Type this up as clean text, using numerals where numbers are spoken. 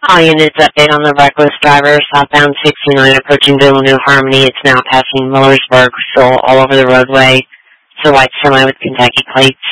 All units update on the reckless driver, southbound 69 approaching Bill New Harmony. It's now passing Millersburg, still all over the roadway. It's a white semi with Kentucky plates.